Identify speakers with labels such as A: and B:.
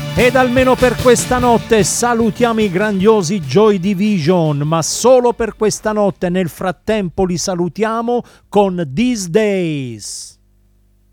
A: Ed almeno per questa notte salutiamo i grandiosi Joy Division, ma solo per questa notte. Nel frattempo li salutiamo con These Days.